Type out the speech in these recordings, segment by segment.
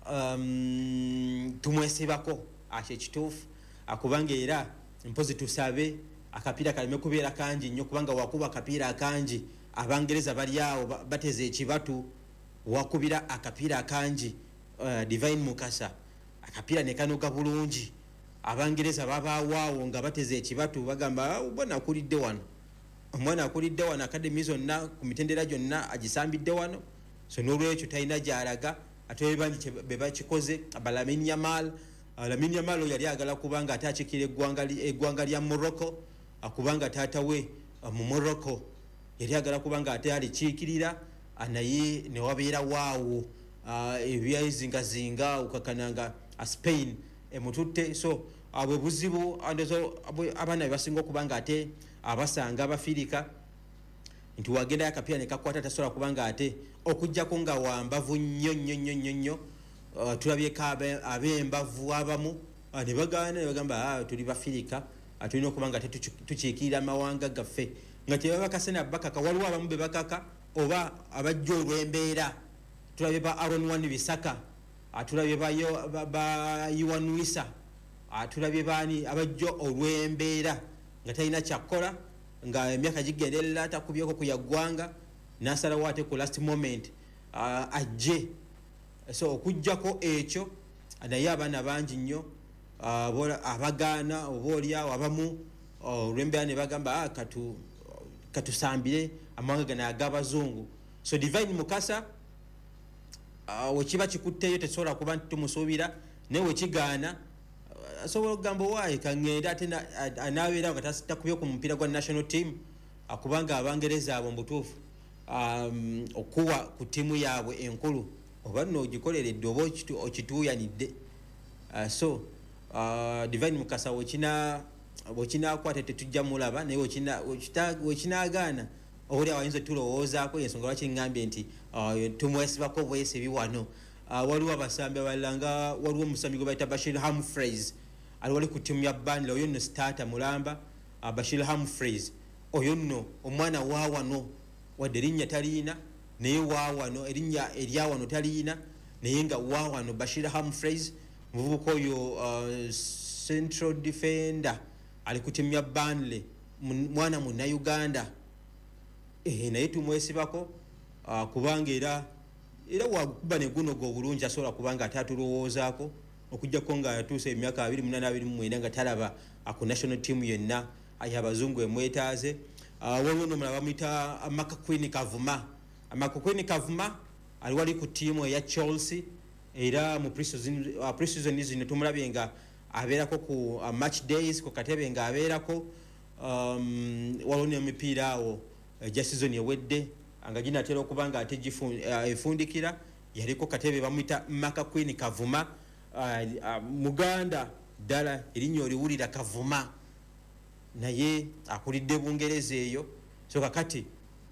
tumwesibako ashe kituufu akubanga era mpozi tusabe akapiira kaleme kubeera kangi nnyo kubanga wakuba akapiira akangi abangereza bali awo bateze ekibatu wakubira akapiira akangi Divine Mukasa akapiira ne kanoga bulungi abangereza babawaawo nga bateze ekibatu bagamba bwana akulidde wano omwana akulidde wano academy zonna ku mitendera gyonna agisambidde wano so n'olwekyo talina gy'alaga ate bebakikoze Lamine Yamal yali agala kubanga ate akikira eggwanga lya Morocco akubanga taata we mu Morocco yali agala kubanga ate alikiikirira naye ne wabeera waawo ebyazingazinga ukakananga Spain emututte so abwe buzibu abaana basinga okubanga ate abasanga abafirika nti wagenda akapiira ne kakwata tasobola kubanga ate okujjako nga wambavu nnyo tulabyeko ab'embavu abamu ne bagamba tuli bafirika tulina okubanga ate tukiikirira amawanga gaffe nga tebabakasena bakaka waliwo abamu be bakaka oba abajja olw'embeera tulabye ba Aaron Wan Bissaka tulabye ba Iwan Wissa tulabye baani abajja olw'embeera nga talina kyakkola nga emyaka gigenderera takubyeko ku yaggwanga nasalawo ate ku last moment ajje so okujjako ekyo naye abaana bangi nnyo abagaana oba oliawo abamu olw'embeera ne bagamba katusambire amawanga gano ag'abazungu so Divine Mukasa wekiba kikutteyo tesobola kuba nti tumusuubira naye wekigaana asobola okugamba waayi kaŋŋenda ate anaabeerawo nga takubye ku mupiira gwa national team akubanga abangereza abo mbutuufu okuwa ku ttiimu yaabwe enkulu oba nno ogikoleredde oba okituuyanidde so Divine Mukasa wekinakwata tetujja mulaba naye wekinagaana obuliawo ayinza tulowoozaako yensonga lwaki ŋŋambye nti tumwesibako bwesibi wano waliwo abasambi abalala nga waliwo omusambi gwe bayita Bashir Humphreys wali ku ttiimu ya Burnley oyo nno starter mulamba Bashir Humphreys oyo nno omwana wa wano wadde erinnya taliina naye wa wano erinnya erya wano taliina naye nga wa wano Bashir Humphreys muvubuka oyo central defender ali ku ttiimu ya Burnley mwana Munnayuganda naye tumwesibako kubanga era wakuba ne gunoga obulungi asobola kubanga ate atulowoozaako okujjako nga yatuusa emyaka 28-29 nga talaba ku national team yenna abazungu emwetaaze waliwo nomulaba bamuyita McQueen Kavuma ali wali ku ttiimu eya Chelsea era mu pre-season zino tumulabye nga abeerako ku match days ku katebe nga abeerako waliwo n'emipiira awo ja season ewedde nga ginatera okubanga ate efundikira yaliko katebe bamuyita McQueen Kavuma muganda ddala erinnya oliwulira Kavuma naye akulidde Bungereza eyo so kakati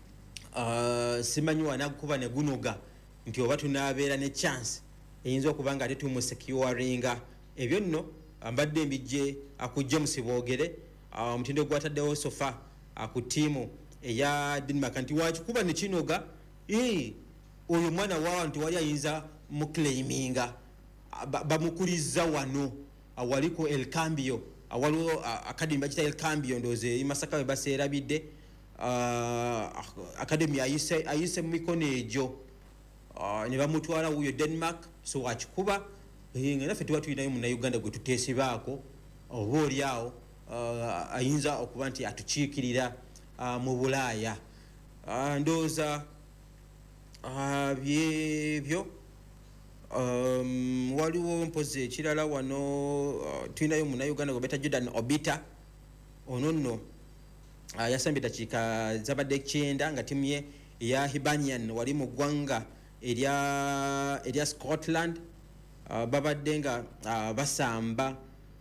simanyi wanakuba ne gunoga nti oba tunaabeera ne chance eyinza okubanga ate tumusecuringa ebyo nno mbadde mbijje ku James Boogere omutindo gwataddewo sofa ku ttiimu eya Denmark nti wakikuba ne kinoga oyo mwana waawo nti wali ayinza muclaiminga bamukuliza wano waliko El Cambio waliwo academy bagita El Cambio ndoze imasaka we baseerabidde academy ayise mu mikono egyo ne bamutwala wuyo Denmark so wakikuba nga naffe tuba tulinayo Munnayuganda gwe tuteesibaako oba oliawo ayinza okuba nti atukiikirira mu Bulaaya ndowooza byebyo waliwo mpozi ekirala wano tulinayo Munnayuganda gwe beta Jordan Obita ono nno yasambye dakiika zabadde 9 nga timu ye eya Hibernian wali mu ggwanga erya Scotland babadde nga basamba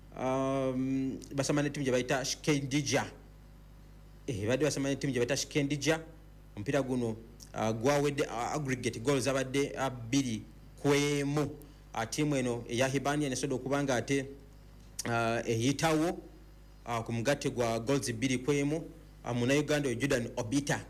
ne timu gye bayita Shkendija badde basamba ne timu gye bayita Shkendija omupiira guno gwawedde aggregate goals abadde 2-1 tiimu eno eya Hibernian esobola okubanga ate eyitawo ku mugatte gwa goals 2-1 Munnayuganda oyo Jordan Obita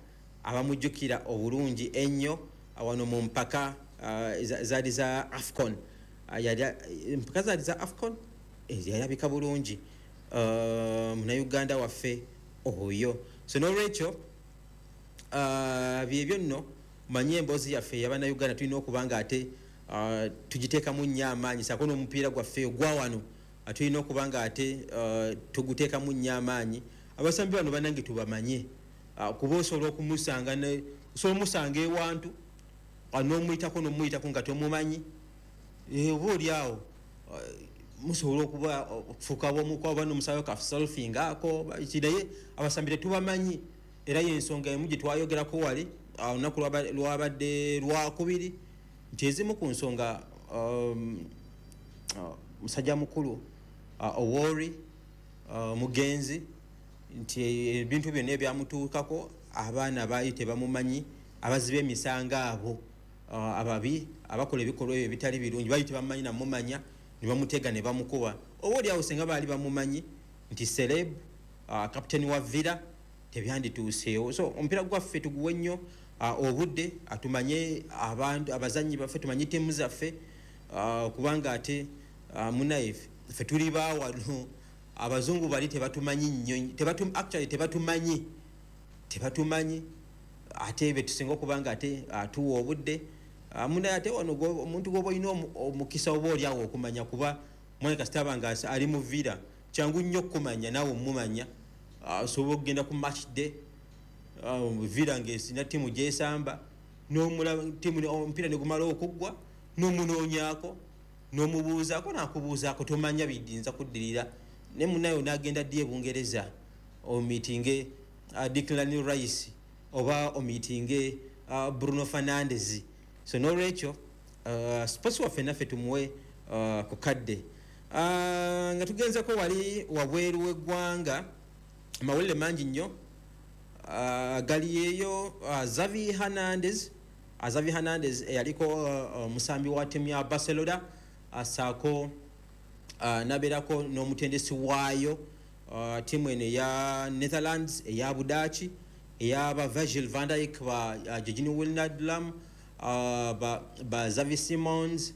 abamujjukira obulungi ennyo wano mu mpaka zaali za AFCON empaka zaali za AFCON yalabika bulungi Munnayuganda waffe oyo. So n'olwekyo byebyo nno manye emboozi yaffe y'Abannayuganda tulina okuba nga ate tugiteekamu nnyo amaanyi saako n'omupiira gwaffe ogwa wano tulina okuba nga ate tuguteekamu nnyo amaanyi. Abasambi bano bannange tubamanye kuba osobola okumusanga osobola omusanga ewantu n'omuyitako nga tomumanyi oba oli awo musobola okufuuka oba n'omusawo ka selfie ngaako naye abasambi tetubamanyi era y'ensonga emu gye twayogerako wali olunaku lwabadde lwakubiri nti ezimu ku nsonga musajja mukulu Owori mugenzi nti ebintu byonna ebyamutuukako abaana baali tebamumanyi abaziba emisanga abo ababi abakola ebikolwa ebyo ebitali birungi baali tebamumanyi namumanya ne bamutega ne bamukuba. Oba oli awo senga baali bamumanyi nti celeb kapiteni wa Villa tebyandituuseewo. So omupiira gwaffe tuguwe nnyo obudde atumanye abantu abazanyi baffe tumanye ttiimu zaffe kubanga ate munaye ffe tuli baawano abazungu bali tebatumanyi nnyo actually tebatumanyi ate be tusinga okubanga ate atuwa obudde munaye ate wano omuntu gwoba olina omukisa oba oli awo okumanya kuba mwana kasitaba nga ali mu Villa kyangu nnyo okumanya naawe omumanya osobola okugenda ku match day Villa ng'esina ttiimu gyesamba omupiira ne gumala okuggwa n'omunoonyako n'omubuuzaako n'akubuuzaako tomanya bidinza kuddirira ne munayo n'agenda ddi Bungereza omiitinge Declan Rice oba omiitinge Bruno Fernandes. So n'olwekyo sports waffe naffe tumuwe ku kadde nga tugenzeko wali wabweru w'eggwanga amawulire mangi nnyo gali eyo Xavi Hernandez eyaliko omusambi wa ttiimu ya Barcelona asaako nabeerako n'omutendesi waayo ttiimu eno eya Netherlands eya Budaaki eyaba Virgil van Dijk ba Georgina Wijnaldum ba Xavi Simons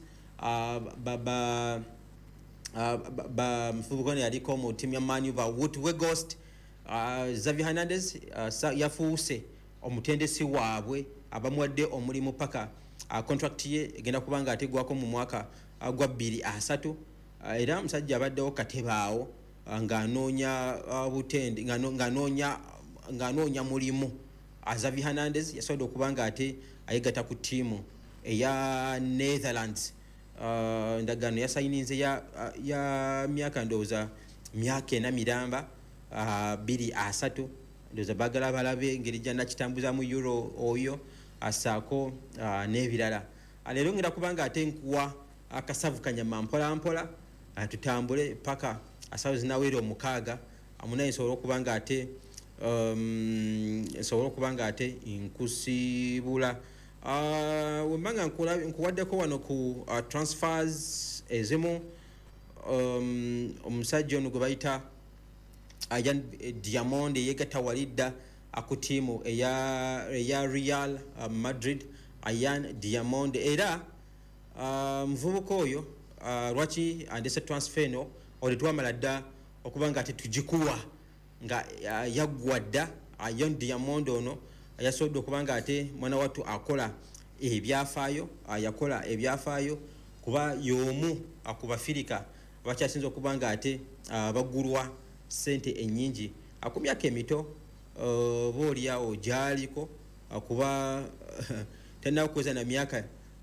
ba mfubukone yaliko mu ttiimu ya Man U ba Wout Weghorst. Xavi Hernandez yafuuse omutendesi waabwe abamuwadde omulimu paka contract ye egenda kuba nga ategwako mu mwaka gwa 2023 era musajja abaddewo katebaawo ng'anoonya butende ng'anoonya mulimu. Xavi Hernandez yasobodde okuba nga ate ayegatta ku ttiimu eya Netherlands endagaano yasayininze ya myaka ndowooza myaka 4 miramba 23 ndowooza baagala balabe engeri gya nakitambuza mu Euro oyo asaako n'ebirala. Leero ngenda kuba nga ate nkuwa akasavu kanyama mpola tutambule paka asawo zinaweera 6 amunaye nsobola okuba nga ate nkusibula wembanga nkuwaddeko wano ku transfers ezimu omusajja ono gwe bayita Ayan Diamond yegatta walidda ku ttiimu eya Real Madrid. Ayan Diamond era muvubuka oyo lwaki andese transfer eno oli twamala dda okuba nga ate tugikuwa nga yaggwa dda. Ayan Diamond ono yasobodde okuba nga ate mwana wattu yakola ebyafaayo kuba y'omu ku Bafirika abakyasinza okuba nga ate baggulwa sente ennyingi ku myaka emito boolyawo gy'aliko kuba tannakuweza na myaka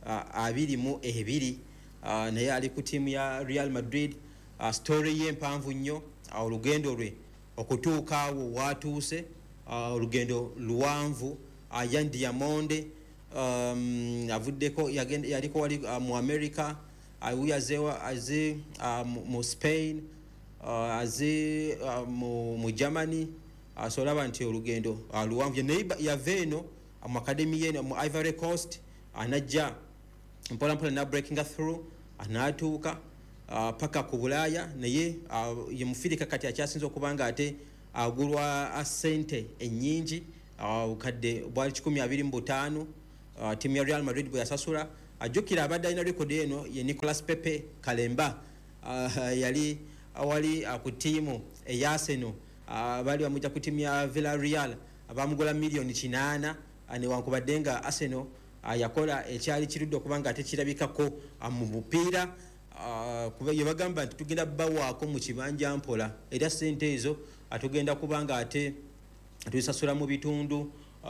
22 naye ali ku ttiimu ya Real Madrid. Story ye mpanvu nnyo olugendo lwe okutuuka awo waatuuse olugendo luwanvu. Ayan Diamond avuddeko yaliko wali mu America aze mu Spain aze mu Germany asolaba nti olugendo luwanvu naye yava eno mu academy ye mu Ivory Coast anajja mpolampola na breaking through anaatuuka paka ku Bulaaya naye ye Mufirika kati akyasinza okuba nga ate agulwa sente ennyingi obukadde bwali 125 ttiimu ya Real Madrid bwe yasasula ajukira abadde alina record eno ye Nicolas Pepe Kalemba yali awali ku tiimu eya Arsenal bali bamuja ku tiimu ya Villarreal abamugola milioni 8 newankubadde nga Arsenal yakola ekyali kirudde okuba nga ate kirabikako mu bupiira ye bagamba nti tugenda bawaako mu kibanja mpola era ssente ezo atugenda kuba nga ate tuzisasula mu bitundu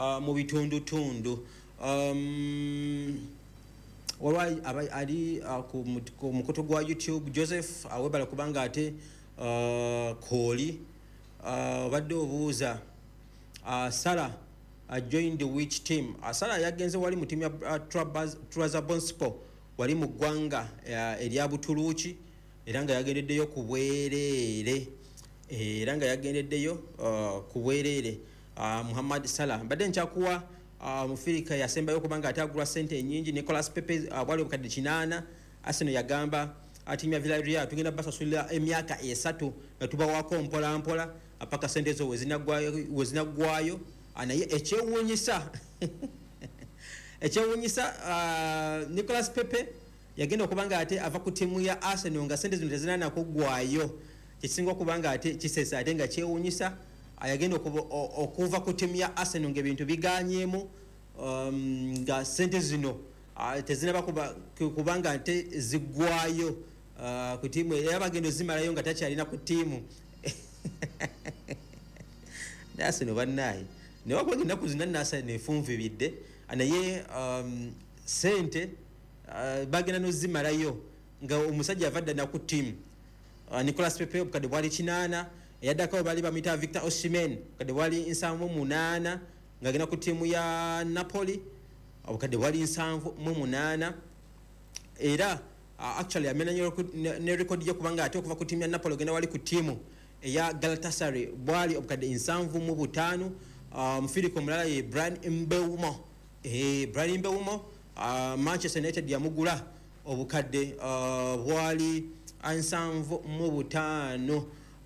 ali ku mukutu gwa YouTube Joseph awebala kubanga ate Koli obadde obuuza Salah joined which team. Salah yagenze wali mu timu ya Trabzonspor wali mu ggwanga erya Butuluki era nga yagendeddeyo ku bwereere Muhammad Salah mbadde nkyakuwa mufirika yasembayo kubanga ate agulwa sente nyingi. Nicolas Pepe wali obukadde 8 Arsenal yagamba timu ya Villarreal tugenda basasulira emyaka 3 nga tubawaako mpola mpola apaka sente zo wezinagwayo naye ekyewuunyisa Nicolas Pepe yagenda okubanga ate ava ku timu ya Arsenal nga sente zino tezina kugwayo kisinga okubanga ate kisesa ate nga kyewuunyisa yagenda okuva ku timu ya Arsenal ng'ebintu biganyeemu nga sente zino tezina kubanga ate ziggwayo ku tiimu era bagenda ozimalayo nga takyalina ku tiimu Arsenal bannaayi naye wakuba ennaku zina Arsenal efunvibidde naye sente bagenda n'ozimalayo nga omusajja yavadde na ku tiimu Nicolas Pepe obukadde bwali 8 eyaddako bali bamuyita Victor Osimhen obukadde bwali 78 ng'agenda ku tiimu ya Napoli obukadde bwali 78 era actually amena ne record ye kubanga ate okuva ku tiimu ya Napoli ogenda wali ku tiimu eya Galatasaray bwali obukadde 75 mufiriko omulala ye Bryan Mbeumo Manchester United yamugula obukadde bwali 75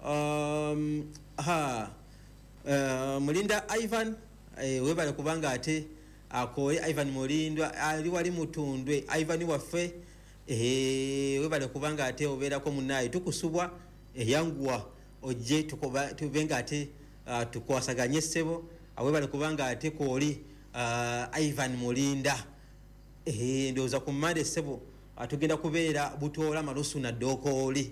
Mulinda Ivan webale kubanga ate akoye Ivan Mulindwa ali wali mutundwe Ivan waffe webale kubanga ate obeerako munnaye tukusubwa eyanguwa ojje tubenga ate tukwasaganye ssebo awebale kubanga ate kooli Ivan Mulinda ndowooza ku mmande ssebo tugenda kubeera butoola malusu na dookooli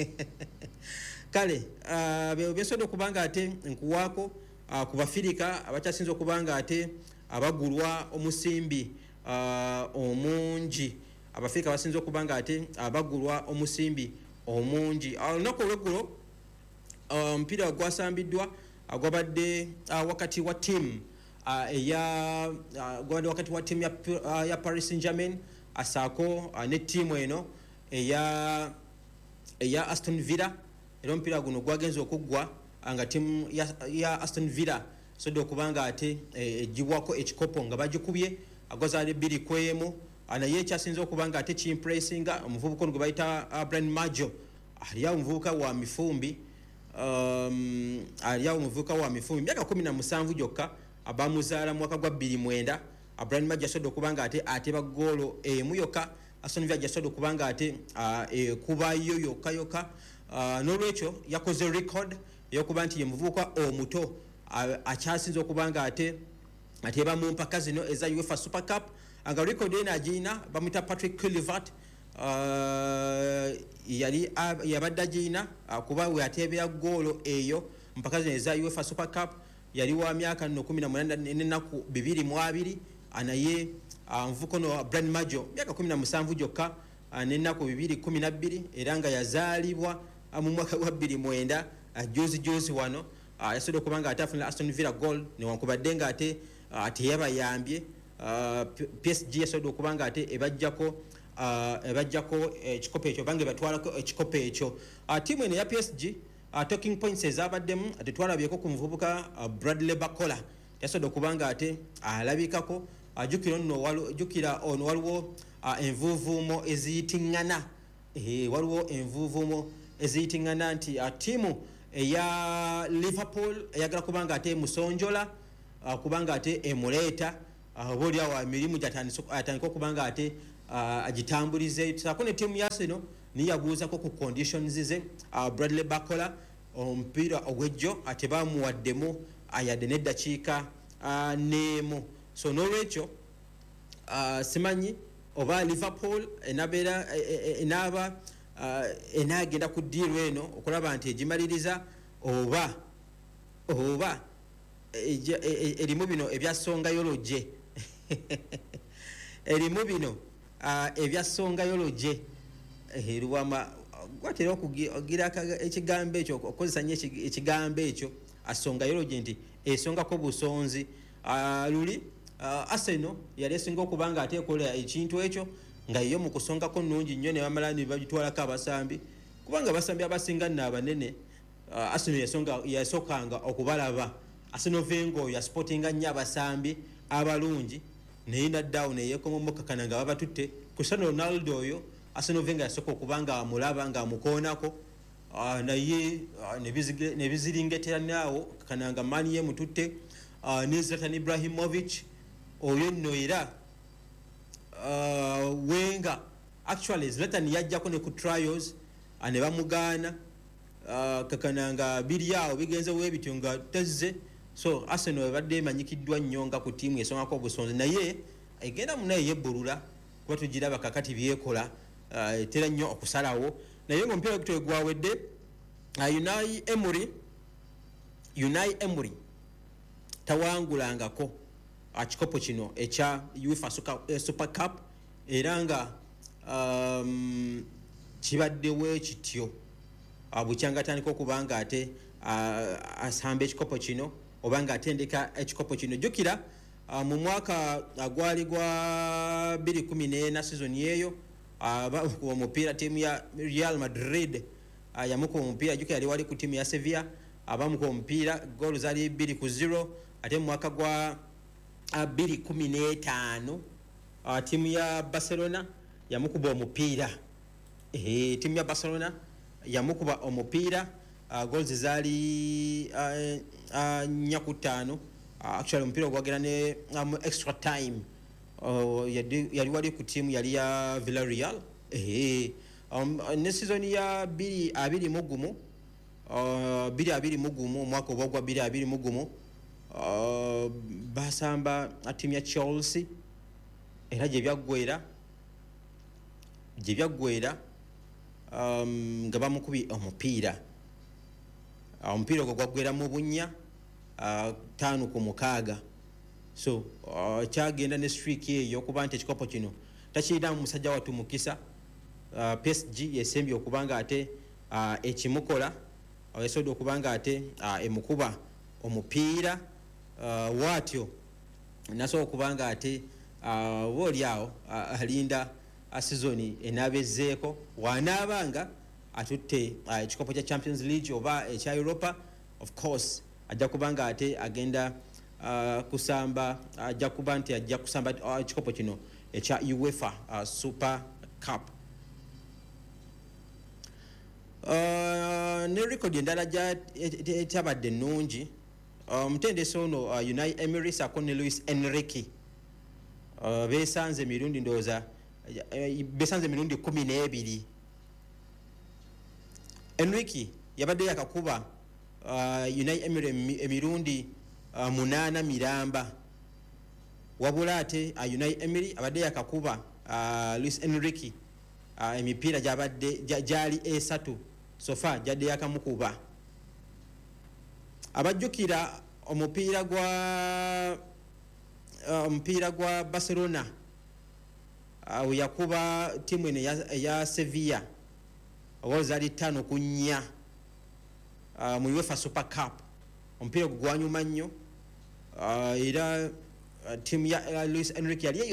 kale byensobodde okubanga ate nkuwaako ku bafirika abakyasinza okubanga ate abagulwa omusimbi omungi abafirika basinza okubanga ate abagulwa omusimbi omungi olunaku olweggulo omupiira gwasambiddwa gwabadde wakati wa tiimu ya Paris Saint-Germain asaako ne tiimu eno eya Aston Villa era omupiira guno gwagenze okuggwa nga tiimu ya Aston Villa sodde okubanga ate ejibwako ekikopo nga bagikubye agwazaale 2-1 naye ekyasinza okubanga ate kimpressinga omuvubuka ono gwe bayita Brian Maggio aliawo omuvubuka wa mifumbi myaka 17 gyokka abamuzaala mwaka gwa 2009 Brian Maggio asodde okubanga ate ateba goolo emu yokka Aston Villa gyasodde okubanga ate kubayo yokka n'olwekyo yakoze record eyokuba nti ye muvubuka omuto akyasinza okubanga ate ateba mu mpaka zino eza UEFA Super Cup nga record eno agirina bamuyita Patrick Kluivert yabadde agirina kuba we atebera goolo eyo mpaka zino eza UEFA Super Cup yali wa myaka 18 n'ennaku 22 naye nvuko no Brian Maggio myaka 17 gyokka n'ennaku 212 era nga yazaalibwa mu mwaka gwa 2009 jozi wano yasobodde okubanga ate afunira Aston Villa goal newankubadde nga ate teyabayambye PSG yasobodde okubanga ate ebajjako ekikopo ekyo bange batwalako ekikopo ekyo tiimu eno ya PSG talking points ezabaddemu ate twalabyeko ku muvubuka Bradley Bakola yasobodde okubanga ate alabikako jukira ono waliwo envuuvuumo eziyitiŋŋana nti tiimu eya Liverpool eyagala kubanga ate musonjola kubanga ate emuleeta obaoliawo emirimu atandika okubanga ate agitambulize. Tusako ne timu ya Arsenal niyabuuzako ku conditions ze. Bradley Bakola omupiira ogwejjo ate bamuwaddemu ayadde n'eddakiika neemu. So n'olwekyo simanyi oba Liverpool enaaba enaagenda ku ddiiru eno okulaba nti egimaliriza oba erimu bino ebyasongayoloje erimu bino ebyasongayoloje Luwama gwatera okugira ekigambo ekyo okozesa nnyo ekigambo ekyo asongayoloje nti esongako busonzi. Luli Arsenal yali esinga okuba nga ateekola ekintu ekyo nga yo mu kusongako nnungi nnyo ne bamala ne bagitwalako abasambi kubanga abasambi abasinga nno abanene Arsenal yasokanga okubalaba. Arsenal Vengo ya sportinga nnyo abasambi abalungi naye naddaawo neyekomomokakana nga babatutte. Cristiano Ronaldo oyo Arsenal Vengo yasoka okuba nga amulaba nga amukoonako naye ne biziringetera naawo kakana nga mani ye mututte. Ne Zlatan Ibrahimovic oyo nno era Wenga actually Zlatan yajjako ne ku trials ne bamugaana kakana nga biri awo bigenze webityo nga tezze. So Arsenal ebadde emanyikiddwa nnyo nga ku tiimu esongako obusonzi naye egenda munaye yebbulula kuba tugiraba kakati byekola etera nnyo okusalawo naye ng'omupiira gutwe gwawedde. Unai Emery tawangulangako kikopo kino ekya UEFA Super Cup era nga kibaddewo ekityo bukyanga atandika okuba nga ate asamba ekikopo kino oba nga atendeka ekikopo kino. Jjukira mu mwaka gwali gwa 2014 season yeeyo omupiira tiimu ya Real Madrid yamukuba omupiira jjukira yali wali ku tiimu ya Sevilla abamukuba omupiira goal zaali 2-0 ate mu mwaka gwa 2015 tiimu ya Barcelona yamukuba omupiira tiimu ya Barcelona yamukuba omupiira goals zaali 4-5 actually omupiira gwagera ne extra time yali wali ku tiimu yali ya Villarreal ne season ya 2021 omwaka oba gwa 2021 basamba tiimu ya Chelsea era gye byaggweera nga bamukubi omupiira ogwo gwaggweera mu bunnya 5-6. So kyagenda ne streak eyo okuba nti ekikopo kino takirinamu musajja wattu mukisa. PSG yesembye okuba nga ate ekimukola yasobodde okuba nga ate emukuba omupiira waatyo nasobola okuba nga ate boolyawo alinda season enaabezeeko wanaabanga atutte ekikopo kya Champions League oba ekya Europa. Of course ajja kuba nga ate agenda kusamba ajja kuba nti ajja kusamba ekikopo kino ekya UEFA Super Cup. Ne record endala etabadde ennungi omutendesi ono Unai Emery sako ne Luis Enrique besanze mirundi ndowooza besanze mirundi 12. Enrique yabadde yakakuba Unai Emery emirundi 8 miramba wabula ate Unai Emery abadde yakakuba Luis Enrique emipiira gyali 3 sofa jadde yakamukuba. Abajjukira omupiira gwa Barcelona yakuba tiimu eno eya Sevilla goal zaali 5-4 mu UEFA Super Cup. Omupiira gwanyuma nnyo era tiimu ya Luis Enrique yali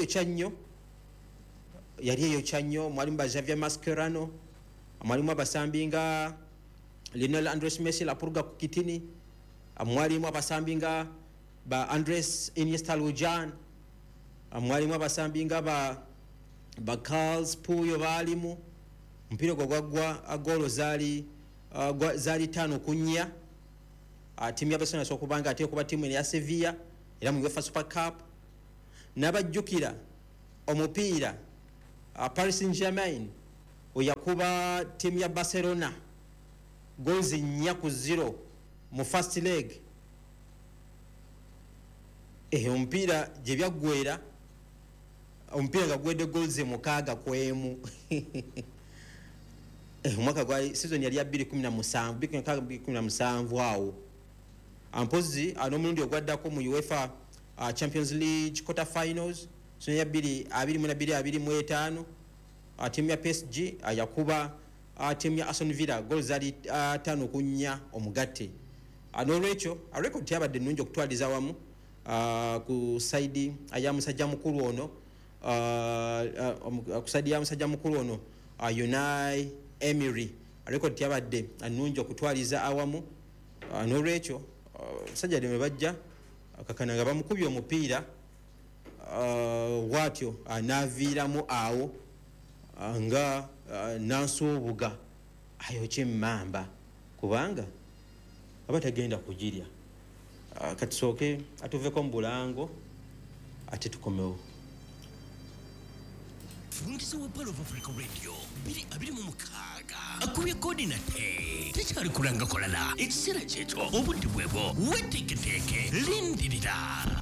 eyokya nnyo mwalimu ba Javier Mascherano mwalimu abasambi nga Lionel Andres Messi Lapurga ku kitini mwalimu abasambi nga ba Andres Iniesta Lujan mwalimu abasambi nga ba Carles Puyo baalimu. Omupiira gwo gwaggwa goolo zaali 5-4 tiimu ya Barcelona asobola okuba nga ate okuba tiimu ya Sevilla era mu UEFA Super Cup. N'abajjukira omupiira Paris Saint-Germain oyakuba timu ya Barcelona goals 4-0 mu first leg. Omupiira gye byaggwera omupiira nga gwedde goals 6-1 omwaka gwa season yali ya 2017 awo ampozi n'omulundi ogwaddako mu UEFA Champions League quarter finals season ya 2022-2025 timu ya PSG yakuba timu ya Aston Villa goals zali 5-4 omugatte. N'olwekyo record yabadde nnungi okutwaliza wamu ku side ya musajja mukulu ono ku side ya musajja mukulu ono Unai Emery record yabadde nnungi okutwaliza awamu. N'olwekyo sajja deme bajja kakana nga bamukubye omupiira watyo anaviiramu awo nga nansuubuga ayokye emmamba kubanga aba tagenda kugirya. Katusooke atuveko mu bulango ate tukomewo. Fundisa wa Palo of Africa Radio 2026 akubye kodi nate tekyali kulanga kolala ekiseera kyekyo obudde bwebwo weteeketeeke lindirira.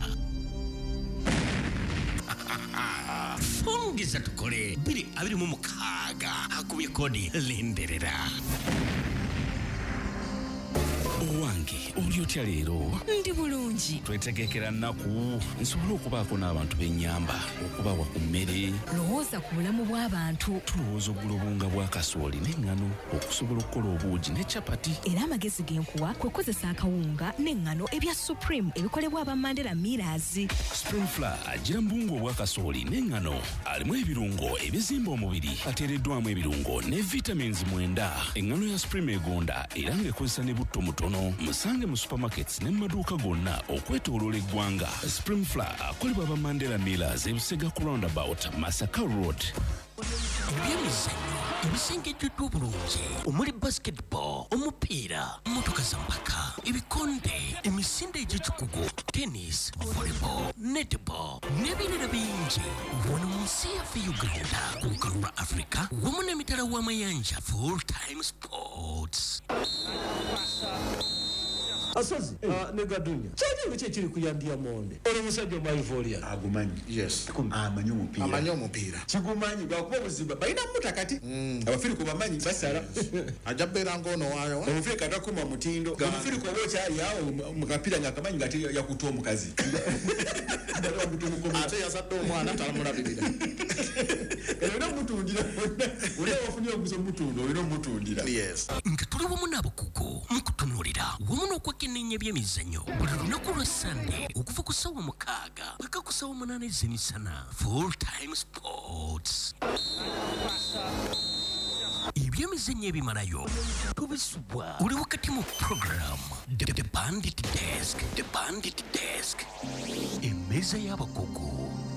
Fundisa tukole 2026 akubye kodi lindirira. Owange oli otya leero? Ndi bulungi. Twetegekera nnaku nsobola okubaako n'abantu b'ennyamba okubawa ku mmere. Lowooza ku bulamu bw'abantu. Tulowooza oggula obunga bwa kasooli n'eŋŋano okusobola okukola obuugi ne capati. Era amagezi genkuwa kwe kukozesa akawunga n'eŋŋano ebya Supreme ebikolebwa aba Mandela Millers. Spring Flour agira mu buwunga obwa kasooli n'eŋŋano alimu ebirungo ebizimba omubiri ateereddwamu ebirungo ne vitamins 9. Eŋŋano ya Supreme egonda era ng'ekozesa ne butto mutono. Musange mu supermarkets ne mu maduuka gonna okwetooloola eggwanga. Spring Flour akolebwa aba Mandela Millers ebusega ku roundabout Masaka Road. Ebyemizannyo ebisengejjeddwa obulungi omuli basketball, omupiira, motoka za mpaka, ebikonde, emisinde egy'ekikugu, tennis, volleyball, netball n'ebirala bingi wano mu nsi yaffe Uganda ku lukalu lwa Africa wamu n'emitala w'amayanja Full Time Sports. Asozi negadunya kyali biki kiri kuyandia monde ono musajja omaivoria agumanyi yes amanyi omupiira kigumanyi bwakuba buzimba balina mutakati abafiri ku bamanyi basala ajabera ngono wayo omufiri katakuma mutindo omufiri ko bocha yawo mukapira ngakamanyi ngati yakutwa omukazi ate yasadde omwana talamulabirira era mutundira ule ofunye okuzo mutundo olino mutundira yes nga tuli wamu n'abakugu mukutunulira wamu n'okwekenneenya by'emizannyo buli lunaku lwa Sunday okuva ku ssaawa 6 paka ku ssaawa 8 ez'emisana. Full Time Sports. Ebyemizannyo ebimalayo tubisubwa oli wakati mu program The Bandit Desk. Emmeeza y'abakugu.